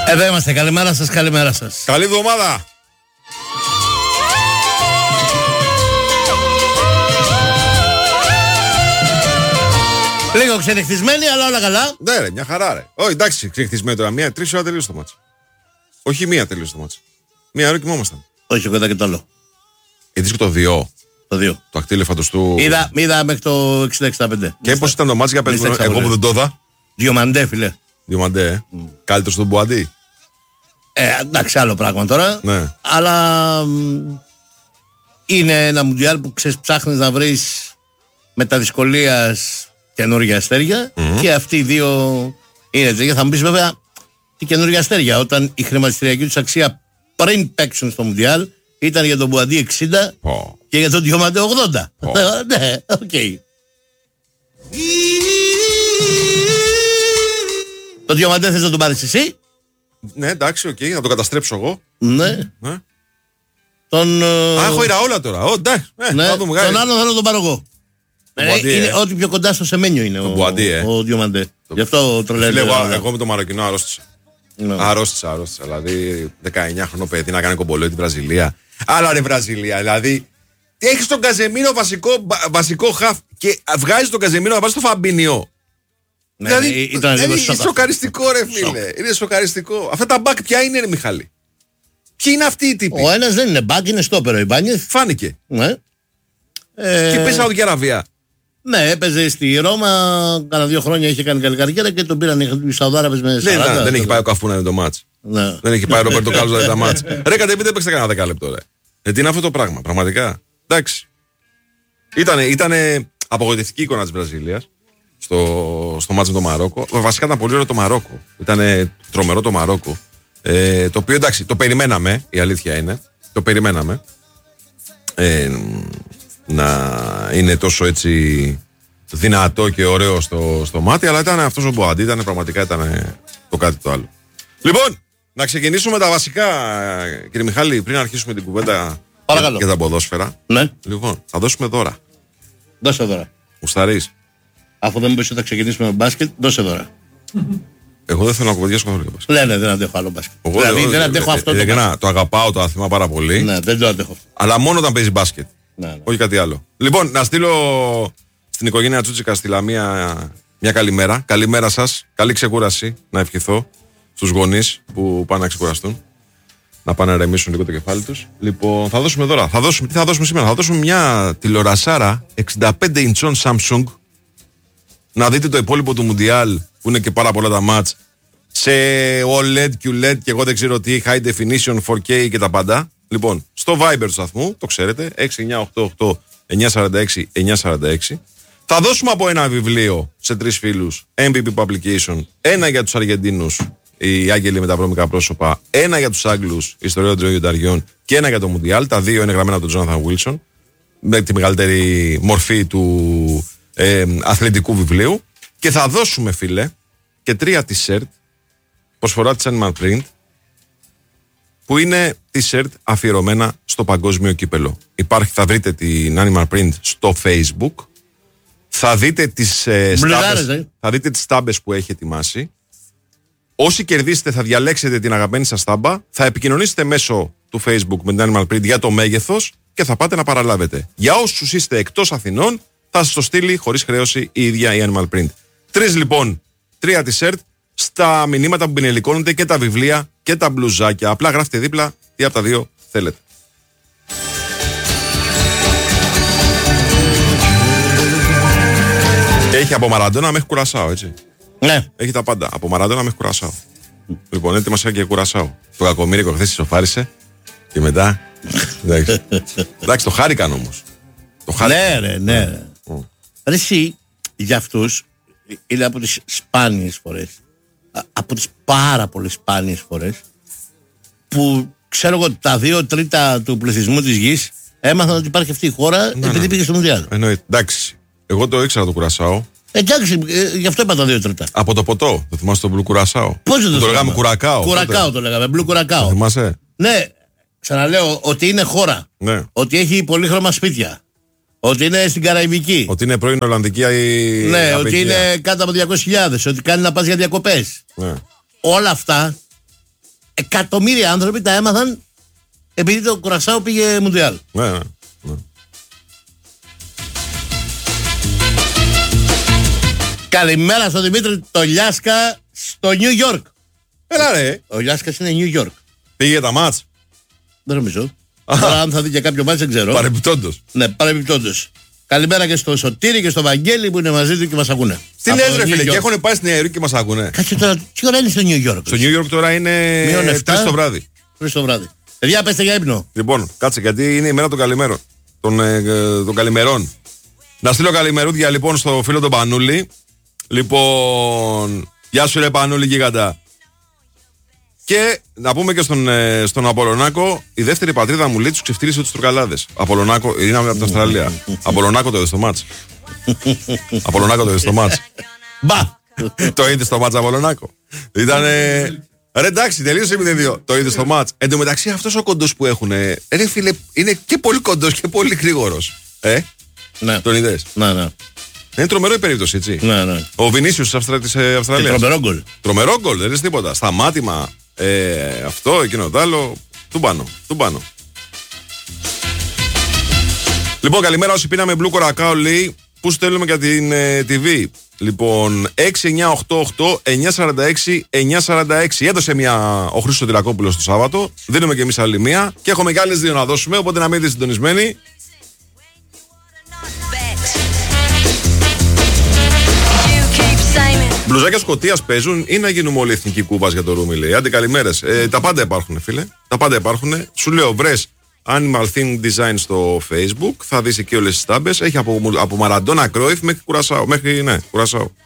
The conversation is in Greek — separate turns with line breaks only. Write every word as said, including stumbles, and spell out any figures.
Εδώ είμαστε. Καλημέρα σας, καλημέρα σας.
Καλή εβδομάδα.
Λίγο ξενυχτισμένοι, αλλά όλα καλά.
Ναι, ρε, μια χαρά, ρε. Όχι, εντάξει, ξενυχτισμένοι τώρα. Μία, τρεις ώρα τελείωσε το μάτς. Όχι μία τελείωσε το μάτς. Μία ώρα κοιμόμασταν.
Όχι, εγώ είδα και το άλλο.
Είδες και το δύο.
Το δύο.
Το ακτήλεφαντος του.
Είδα, είδα μέχρι το εξήντα εξήντα πέντε.
Και πώς ήταν το μάτς για πες μου, εγώ που δεν το είδα.
Διομαντέ, φίλε.
Διομαντέ, ε. Mm. Καλύτερο στον Μπουαντί.
Ε, εντάξει, άλλο πράγμα τώρα.
Ναι.
Αλλά μ, είναι ένα μουντιάλ που ξέρεις, ψάχνεις να βρεις με τα δυσκολίας καινούργια αστέρια mm-hmm. και αυτοί οι δύο είναι τέτοια. Θα μου πεις βέβαια τι καινούργια αστέρια, όταν η χρηματιστηριακή τους αξία πριν παίξουν στο μουντιάλ ήταν για τον Μπουαντί εξήντα oh. και για τον Διομαντέ ογδόντα. Oh. Ναι, οκ. Okay. Το Διομαντέ θες να τον πάρεις εσύ?
Ναι, εντάξει, οκ, okay, να το καταστρέψω εγώ.
Ναι.
ναι.
Τον.
Α, έχω Ιραόλα τώρα. Oh, εντάξει, ε,
ναι. Τον άλλο θέλω να τον πάρω εγώ. Ε,
Μπουαντί,
είναι
ε.
ό,τι πιο κοντά στο Σεμένιο είναι ο,
Μπουαντί, ε.
ο Διομαντέ. Το... Γι' αυτό το λέω.
Εγώ, εγώ με το Μαροκινό αρρώστησα. No. Αρρώστησα, αρρώστησα. Δηλαδή δεκαεννιά χρονών παιδί να κάνει κομπολόι την Βραζιλία. Άλλα ρε Βραζιλία. Δηλαδή έχει τον Καζεμίρο βασικό, βασικό χαφ και βγάζει τον Καζεμίρο να πάει στο Φαμπίνιο.
Ναι,
δηλαδή,
ναι, ήταν
δηλαδή
λίγο
είναι σοκαριστικό ρε φίλε. Είναι σοκαριστικό. Αυτά τα μπακ ποια είναι ρε Μιχάλη? Ποιοι είναι αυτοί οι τύποι?
Ο ένας δεν είναι μπακ, είναι στόπερο η Μπάνιεθ.
Φάνηκε.
Ναι. Ε...
Και παίζει Σαουδική Αραβία.
Ναι, έπαιζε στη Ρώμα, κάνα δύο χρόνια είχε κάνει καλή καριέρα και τον πήραν οι Σαουδάραβες με σαράντα.
Δεν, δεν έχει πάει ο Καφού να δει το μάτς.
Ναι.
Δεν έχει πάει ο Ροπέρτο Κάρλος να δει τα μάτς. Ρε κατεβείτε παίξτε κανένα δέκα λεπτό ρε. Ε, τι είναι αυτό το πράγμα, πραγματικά. Εντάξει. Ήτανε, ήτανε απογοητευτική εικόνα της Βραζιλίας στο, στο μάτς με το Μαρόκο. Βασικά ήταν πολύ ωραίο το Μαρόκο. Ήταν τρομερό το Μαρόκο. Ε, το οποίο εντάξει, το περιμέναμε, η αλήθεια είναι. Το περιμέναμε. Ε, να είναι τόσο έτσι δυνατό και ωραίο στο, στο μάτι, αλλά ήταν αυτός ο Μπουαντί, ήταν πραγματικά ήταν το κάτι το άλλο. Λοιπόν, να ξεκινήσουμε τα βασικά, κύριε Μιχάλη, πριν αρχίσουμε την κουβέντα για, για τα ποδόσφαιρα.
Ναι.
Λοιπόν, θα δώσουμε δώρα.
Δώσε δώρα.
Μουσταρείς?
Αφού δεν μου πεις ότι θα ξεκινήσουμε με μπάσκετ, δώσε δώρα.
Εγώ δεν θέλω να κουβεντιάσω καθόλου για μπάσκετ.
Ναι, ναι, δεν αντέχω άλλο μπάσκετ.
Εγώ,
δηλαδή
εγώ,
δεν αντέχω
ε,
αυτό.
Ε,
το,
το, το αγαπάω το άθλημα πάρα πολύ.
Ναι, δεν το αντέχω.
Αλλά μόνο όταν παίζει μπάσκετ.
Ναι, ναι.
Όχι κάτι άλλο. Λοιπόν, να στείλω στην οικογένεια Τσούτσικα στη Λαμία μια καλημέρα. Καλημέρα σας. Καλή ξεκούραση να ευχηθώ στους γονείς που πάνε να ξεκουραστούν. Να πάνε να ρεμίσουν λίγο το κεφάλι τους. Λοιπόν, θα δώσουμε δώρα. Θα δώσουμε, τι θα δώσουμε σήμερα? Θα δώσουμε μια τηλεορασάρα εξήντα πέντε ιντσών Samsung. Να δείτε το υπόλοιπο του Μουντιάλ που είναι και πάρα πολλά τα μάτς. Σε ο ελ ι ντι, κιου ελ ι ντι και εγώ δεν ξέρω τι, high definition, φορ κέι και τα πάντα. Λοιπόν, στο Viber του σταθμού, το ξέρετε, έξι εννιά οκτώ οκτώ εννιά τέσσερα έξι εννιά τέσσερα έξι. Θα δώσουμε από ένα βιβλίο σε τρεις φίλους, εμ βι πι Publication, ένα για τους Αργεντίνους, οι Άγγελοι με τα βρώμικα πρόσωπα, ένα για τους Άγγλους, η ιστορία των τριών Ταριών και ένα για το Μουντιάλ. Τα δύο είναι γραμμένα από τον Τζόναθαν Βίλσον, με τη μεγαλύτερη μορφή του ε, αθλητικού βιβλίου. Και θα δώσουμε, φίλε, και τρία t-shirt, προσφορά της Animal Print, που είναι t-shirt αφιερωμένα στο παγκόσμιο κύπελο. Υπάρχει, θα βρείτε την Animal Print στο Facebook. Θα δείτε τις ε, στάμπες,
ε.
θα δείτε τις στάμπες που έχει ετοιμάσει. Όσοι κερδίσετε θα διαλέξετε την αγαπημένη σας στάμπα, θα επικοινωνήσετε μέσω του Facebook με την Animal Print για το μέγεθος και θα πάτε να παραλάβετε. Για όσους είστε εκτός Αθηνών, θα σας το στείλει χωρίς χρέωση η ίδια η Animal Print. Τρεις λοιπόν, τρία t-shirt στα μηνύματα που πινελικώνονται και τα βιβλία και τα μπλουζάκια. Απλά γράφτε δίπλα τι από τα δύο θέλετε. Έχει από Μαραντόνα μέχρι Κουρασάο, έτσι.
Ναι.
Έχει τα πάντα. Από Μαραντόνα μέχρι Κουρασάο. Λοιπόν, έτοιμασα και Κουρασάο. Το κακομοίρικο χθες ισοφάρισε και μετά. Εντάξει. Εντάξει, το χάρηκαν όμως. Το χάρηκαν.
Ναι, ρε, ναι. Ρε. Mm. Ρε, εσύ, για αυτούς είναι από τις σπάνιες φορές, από τις πάρα πολλές σπάνιες φορές που ξέρω εγώ τα δύο τρίτα του πληθυσμού της γης έμαθαν ότι υπάρχει αυτή η χώρα, ναι, επειδή ναι. πήγε στο Μουντιάλ.
Εννοείται. Εντάξει. Εγώ το ήξερα το Κουρασάο.
Εντάξει, ε, γι' αυτό είπα τα δύο τρίτα.
Από το ποτό. Το θυμάσαι το μπλου Κουρασάο?
Πώς δεν το,
το λέγαμε Κουρακάο.
Κουρακάο τότε. Το λέγαμε, μπλου Κουρακάο.
Το θυμάσαι?
Ναι, ξαναλέω ότι είναι χώρα.
Ναι.
Ότι έχει πολύχρωμα σπίτια. Ότι είναι στην Καραϊβική.
Ότι είναι πρώην Ολλανδική η...
Ναι,
απαιτία.
ότι είναι κάτω από διακόσιες χιλιάδες. Ότι κάνει να πας για διακοπές.
Ναι.
Όλα αυτά εκατομμύρια άνθρωποι τα έμαθαν επειδή το Κουρασάο πήγε Μουντιάλ.
Ναι, ναι, ναι.
Καλημέρα στον Δημήτρη το Λιάσκα στο Νιου Γιόρκ.
Έλα ρε.
Ο Λιάσκας είναι Νιου Γιόρκ.
Πήγε για τα μάτς.
Δεν νομίζω. Τώρα αν θα δει και κάποιο μάτς δεν ξέρω.
Παρεμπιπτόντως.
Ναι, παρεμπιπτόντως. Καλημέρα και στο Σωτήρη και στο Βαγγέλη που είναι μαζί του και μας ακούνε.
Στην έδρα φίλε, και έχουν πάει στην Νέα Υόρκη και μας ακούνε.
Κάτσε τώρα, τι ώρα είναι στο Νιου Γιόρκ?
Στο Νιου Γιόρκ τώρα είναι τρεις το βράδυ.
τρεις το βράδυ. Παιδιά, πέστε για ύπνο.
Λοιπόν, κάτσε γιατί είναι η μέρα των καλημέρων. Των, ε, των καλημερών. Να στείλω καλημερούδια λοιπόν στο φίλο τον Πανούλη. Λοιπόν, γεια σου ρε Πανούλη γίγαντα. Και να πούμε και στον, ε, στον Απολωνάκο, η δεύτερη πατρίδα μου λέει τους ξεφτύλισε τους Τουρκαλάδες. Απολωνάκο, είναι από την Αυστραλία. Απολωνάκο το είδε στο μάτς. Απολωνάκο το είδε στο μάτς.
Μπα!
Το είδε στο μάτς Απολωνάκο. Ήτανε. Ρε εντάξει, τελείωσε η μηδέν δύο. Το είδε στο μάτς. Εν τω μεταξύ αυτός ο κοντός που έχουν. Ρε φίλε, είναι και πολύ κοντός και πολύ γρήγορος. Ε,
ναι.
Τον είδες?
Ναι, ναι.
Είναι τρομερό η περίπτωση, έτσι.
Ναι, ναι.
Ο Βινίσιος της Αυστρα... ε, Αυστραλίας.
Τρομερό γκολ.
Τρομερό γκολ, δεν είναι τίποτα. Σταμάτημα, ε, αυτό, εκείνο το άλλο. Του πάνω, του πάνω. Λοιπόν, καλημέρα όσοι πίναμε μπλου κορακάο, λέει. Πού στέλνουμε για την ε, τι βι. Λοιπόν, έξι εννιά οκτώ οκτώ εννιά τέσσερα έξι εννιά τέσσερα έξι. Έδωσε μια ο Χρήστος Τηλακόπουλος το Σάββατο. Δίνουμε και εμείς άλλη μία. Και έχουμε και άλλες δύο να δώσουμε. Οπότε να μείνετε συντονισμένοι. Μπλουζάκια Σκωτίας παίζουν ή να γίνουμε όλοι εθνικοί κούβας για το ρούμι, λέει. Άντε καλημέρες. Ε, τα πάντα υπάρχουν, φίλε. Τα πάντα υπάρχουν. Σου λέω, βρες Animal Thing Design στο Facebook. Θα δεις εκεί όλες τις τάμπες. Έχει από, από Μαραντόνα Κρόιφ μέχρι Κουρασάο. Μέχρι, ναι, Κουρασάο.